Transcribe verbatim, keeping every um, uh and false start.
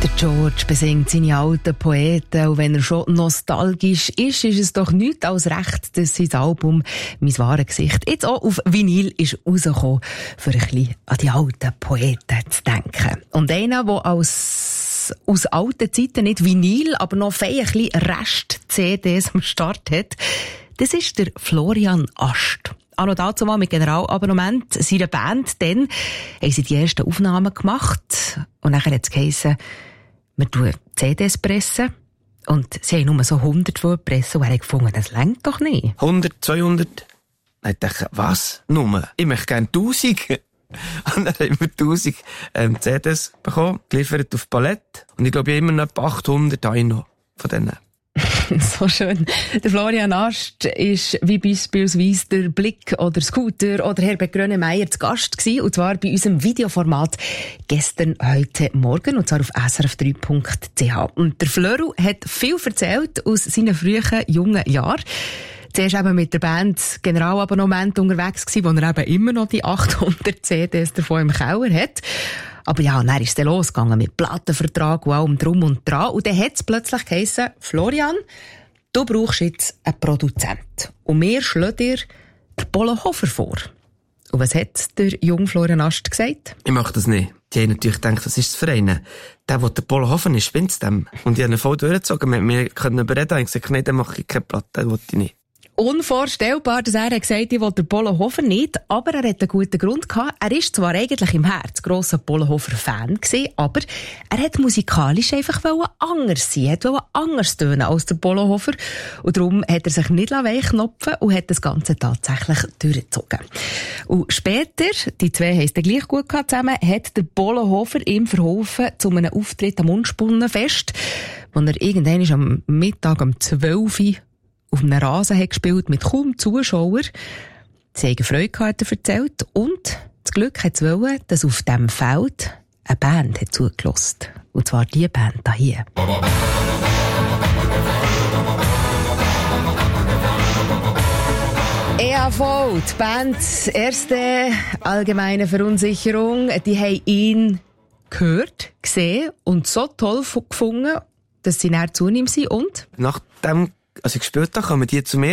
Der George besingt seine alten Poeten und wenn er schon nostalgisch ist, ist es doch nichts als recht, dass sein Album «Mein wahres Gesicht» jetzt auch auf Vinyl ist rausgekommen, für ein bisschen an die alten Poeten zu denken. Und einer, der als aus alten Zeiten nicht Vinyl, aber noch fein ein bisschen Rest-C Ds am Start hat, das ist der Florian Ast. Anno dazu mal mit Generalabonnement seiner Band, dann haben sie die ersten Aufnahmen gemacht und nachher hat es geheissen, wir tun C Ds pressen und sie haben nur so hundert pressen und er hat gefunden, das reicht doch nicht. hundert, zweihundert? Ich dachte, was? Nur? Ich möchte gerne tausend. Und dann haben wir tausend ähm, C Ds bekommen, geliefert auf Palette. Und ich glaube, ich habe immer noch achthundert habe ich noch von denen. So schön. Der Florian Ast ist wie beispielsweise der Blick oder Scooter oder Herbert Grönemeyer zu Gast gewesen, und zwar bei unserem Videoformat gestern, heute Morgen, und zwar auf s r f drei punkt c h. Und der Flöru hat viel erzählt aus seinen frühen, jungen Jahren. Zuerst eben mit der Band Generalabonnement unterwegs gewesen, wo er eben immer noch die achthundert C Ds davon im Keller hat. Aber ja, dann ist es dann losgegangen mit Plattenvertrag und allem drum und dran. Und dann hat es plötzlich geheissen, Florian, du brauchst jetzt einen Produzent. Und wir schlagen dir den Polo Hofer vor. Und was hat der junge Florian Ast gesagt? Ich mache das nicht. Die haben natürlich gedacht, das ist das Verein. Der, der der Polo Hofer ist, spinnt's dem. Und die haben ihn voll durchgezogen. Wir, wir können überreden. Ich gesagt, nein, dann mache ich keine Platte, das will ich nicht. Unvorstellbar, dass er gesagt hat, ich will den Polo Hofer nicht, aber er hat einen guten Grund gehabt. Er ist zwar eigentlich im Herz grosser Polo Hofer Fan gewesen, aber er hat musikalisch einfach anders sein, er wollte anders tönen als der Polo Hofer, und darum hat er sich nicht weichknopfen und hat das Ganze tatsächlich durchgezogen. Und später, die zwei haben es dann gleich gut gehabt zusammen, hat der Polo Hofer ihm verholfen zu einem Auftritt am Unspunnenfest, wo er irgendwann am Mittag um zwölf Uhr auf einem Rasen hat gespielt mit kaum Zuschauern. Sie haben Freude gehabt, hat er erzählt. Und das Glück hat es wollen, dass auf diesem Feld eine Band hat zugelassen. Und zwar die Band da hier. E A V, die Band Erste Allgemeine Verunsicherung, die haben ihn gehört, gesehen und so toll gefunden, dass sie näher zu ihm sind. Und? Nach dem, als ich gespielt habe, kamen die zu mir.